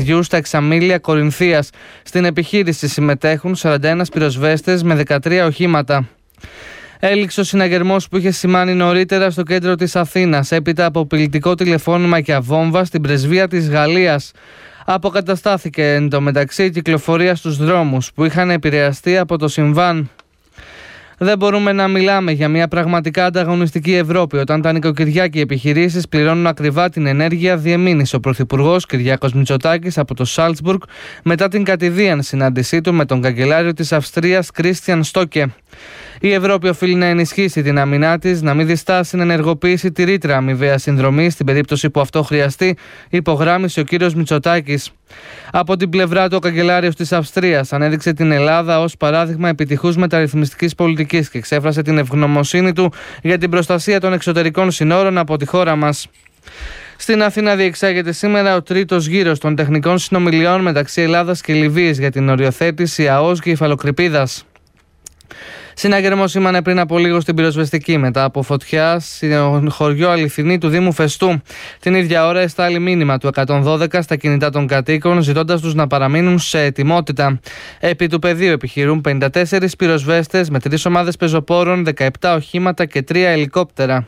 ταξιδιού στα εξαμήλια Κορινθίας. Στην επιχείρηση συμμετέχουν 41 πυροσβέστες με 13 οχήματα. Έληξε ο συναγερμός που είχε σημάνει νωρίτερα στο κέντρο της Αθήνας, έπειτα από απειλητικό τηλεφώνημα και αβόμβα στην πρεσβεία της Γαλλίας. Αποκαταστάθηκε εν τω μεταξύ η κυκλοφορία στους δρόμους που είχαν επηρεαστεί από το συμβάν. Δεν μπορούμε να μιλάμε για μια πραγματικά ανταγωνιστική Ευρώπη όταν τα νοικοκυριά και οι επιχειρήσεις πληρώνουν ακριβά την ενέργεια, διεμήνυσε ο Πρωθυπουργός Κυριάκος Μητσοτάκης από το Σάλτσμπουργκ μετά την κατηδίαν συνάντησή του με τον καγκελάριο της Αυστρίας Κρίστιαν Στόκε. Η Ευρώπη οφείλει να ενισχύσει την άμυνά της, να μην διστάσει να ενεργοποιήσει τη ρήτρα αμοιβαίας συνδρομής στην περίπτωση που αυτό χρειαστεί, υπογράμμισε ο κύριος Μητσοτάκης. Από την πλευρά του, ο καγκελάριος της Αυστρίας ανέδειξε την Ελλάδα ως παράδειγμα επιτυχούς μεταρρυθμιστικής πολιτικής και εξέφρασε την ευγνωμοσύνη του για την προστασία των εξωτερικών συνόρων από τη χώρα μας. Στην Αθήνα διεξάγεται σήμερα ο τρίτος γύρος των τεχνικών συνομιλιών μεταξύ Ελλάδας και Λιβύης για την οριοθέτηση ΑΟΣ και υφαλοκρηπίδας. Συναγερμός σήμανε πριν από λίγο στην πυροσβεστική μετά από φωτιά στο χωριό Αληθινή του Δήμου Φεστού. Την ίδια ώρα εστάλει μήνυμα του 112 στα κινητά των κατοίκων, ζητώντας τους να παραμείνουν σε ετοιμότητα. Επί του πεδίου επιχειρούν 54 πυροσβέστες με 3 ομάδες πεζοπόρων, 17 οχήματα και 3 ελικόπτερα.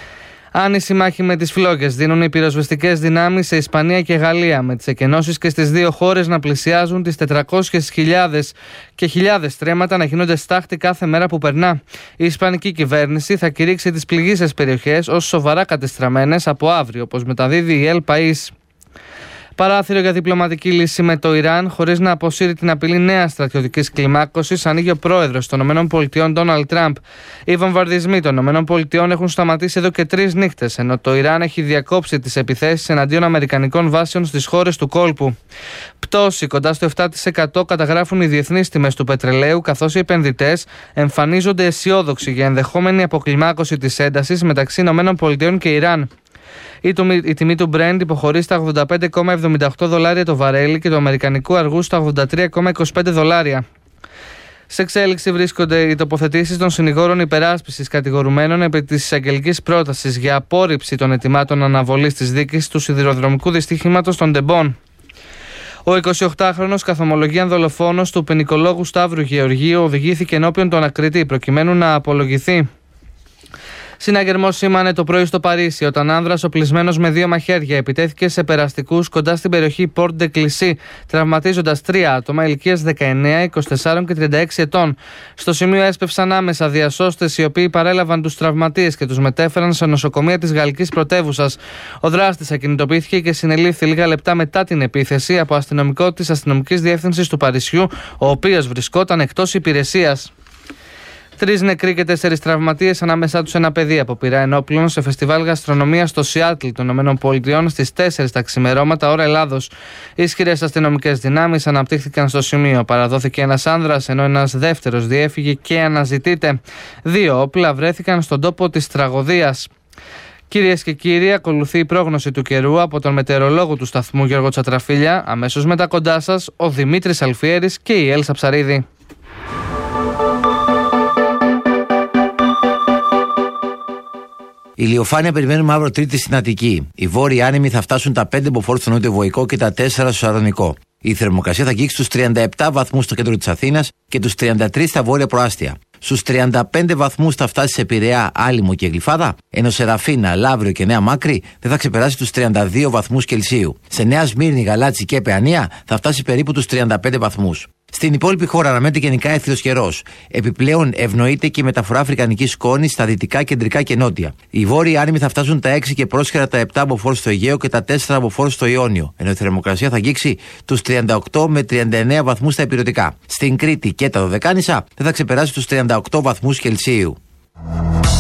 Άνηση μάχη με τις φλόγες δίνουν οι πυροσβεστικές δυνάμεις σε Ισπανία και Γαλλία, με τις εκενώσεις και στις δύο χώρες να πλησιάζουν τις 400.000 και χιλιάδες στρέμματα να γίνονται στάχτη κάθε μέρα που περνά. Η Ισπανική κυβέρνηση θα κηρύξει τις πληγείσες περιοχές ως σοβαρά κατεστραμμένες από αύριο, όπως μεταδίδει η El País. Παράθυρο για διπλωματική λύση με το Ιράν, χωρίς να αποσύρει την απειλή νέας στρατιωτικής κλιμάκωσης, ανοίγει ο πρόεδρος των ΗΠΑ, Ντόναλντ Τραμπ. Οι βομβαρδισμοί των ΗΠΑ έχουν σταματήσει εδώ και 3 νύχτες, ενώ το Ιράν έχει διακόψει τις επιθέσεις εναντίον αμερικανικών βάσεων στις χώρες του κόλπου. Πτώση κοντά στο 7% καταγράφουν οι διεθνείς τιμές του πετρελαίου, καθώς οι επενδυτές εμφανίζονται αισιόδοξοι για ενδεχόμενη αποκλιμάκωση της έντασης μεταξύ ΗΠΑ και Ιράν. Η τιμή του Brent υποχωρεί στα $85,78 το βαρέλι και του αμερικανικού αργού στα $83,25. Σε εξέλιξη βρίσκονται οι τοποθετήσεις των συνηγόρων υπεράσπισης κατηγορουμένων επί της εισαγγελικής πρότασης για απόρριψη των αιτημάτων αναβολής της δίκης του σιδηροδρομικού δυστύχηματος των Ντεμπών. Ο 28χρονος καθομολογίαν δολοφόνος του ποινικολόγου Σταύρου Γεωργίου οδηγήθηκε ενώπιον των ανακριτή προκειμένου να απολογηθεί. Συναγερμός σήμανε το πρωί στο Παρίσι όταν άνδρας οπλισμένος με 2 μαχαίρια επιτέθηκε σε περαστικούς κοντά στην περιοχή Port de Clichy, τραυματίζοντας 3 άτομα ηλικίας 19, 24 και 36 ετών. Στο σημείο έσπευσαν άμεσα διασώστες οι οποίοι παρέλαβαν τους τραυματίες και τους μετέφεραν σε νοσοκομεία της γαλλικής πρωτεύουσας. Ο δράστης ακινητοποιήθηκε και συνελήφθη λίγα λεπτά μετά την επίθεση από αστυνομικό της αστυνομικής διεύθυνσης του Παρισιού, ο οποίος βρισκόταν εκτός υπηρεσίας. 3 νεκροί και 4 τραυματίες, ανάμεσά τους ένα παιδί από πυρά ενόπλων σε φεστιβάλ γαστρονομίας στο Σιάτλ των ΗΠΑ στις 4 τα ξημερώματα ώρα Ελλάδος. Ισχυρές αστυνομικές δυνάμεις αναπτύχθηκαν στο σημείο. Παραδόθηκε ένας άνδρας, ενώ ένας δεύτερος διέφυγε και αναζητείται. 2 όπλα βρέθηκαν στον τόπο της τραγωδίας. Κυρίες και κύριοι, ακολουθεί η πρόγνωση του καιρού από τον μετεωρολόγο του σταθμού Γιώργο Τσατραφίλια. Αμέσως μετά κοντά σας ο Δημήτρης Αλφιέρης και η Έλσα Ψαρίδη. Ηλιοφάνεια περιμένουμε αύριο Τρίτη στην Αττική. Οι βόρειοι άνεμοι θα φτάσουν τα 5 μποφόρ στο νότιο Βοϊκό και τα 4 στο Σαρονικό. Η θερμοκρασία θα αγγίξει στους 37 βαθμούς στο κέντρο της Αθήνας και τους 33 στα βόρεια προάστια. Στους 35 βαθμούς θα φτάσει σε Πειραιά, Άλυμο και Γλυφάδα, ενώ σε Ραφίνα, Λαύριο και Νέα Μάκρη δεν θα ξεπεράσει τους 32 βαθμούς Κελσίου. Σε Νέα Σμύρνη, Γαλάτσι και Παιανία θα φτάσει περίπου τους 35 βαθμούς. Στην υπόλοιπη χώρα αναμένεται γενικά έθριος καιρός. Επιπλέον ευνοείται και η μεταφορά αφρικανικής σκόνης στα δυτικά, κεντρικά και νότια. Οι βόρειοι άνεμοι θα φτάσουν τα 6 και πρόσχερα τα 7 μποφόρ στο Αιγαίο και τα 4 μποφόρ στο Ιόνιο, ενώ η θερμοκρασία θα αγγίξει τους 38 με 39 βαθμούς στα ηπειρωτικά. Στην Κρήτη και τα Δωδεκάνησα δεν θα ξεπεράσει τους 38 βαθμούς Κελσίου.